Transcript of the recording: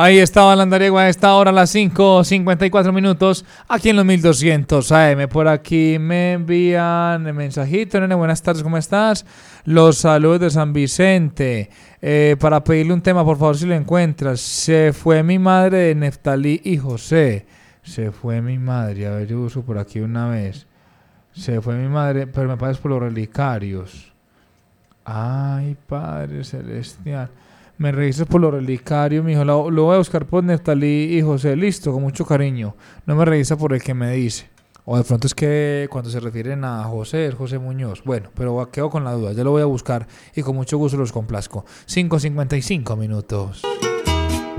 Ahí estaba la Andariego a esta hora, a las 5:54 minutos, aquí en los 1200 AM. Por aquí me envían el mensajito. Nene, buenas tardes, ¿cómo estás? Los saludos de San Vicente. Para pedirle un tema, por favor, si lo encuentras. Se fue mi madre de Neftalí y José. Se fue mi madre. A ver, yo uso por aquí una vez. Se fue mi madre, pero me pagas por los relicarios. Ay, Padre Celestial. Me registres por los relicarios, mijo. Lo voy a buscar por Neftalí y José. Listo, con mucho cariño. No me registra por el que me dice. O de pronto es que cuando se refieren a José, es José Muñoz. Bueno, pero quedo con la duda. Ya lo voy a buscar y con mucho gusto los complazco. 5:55 minutos.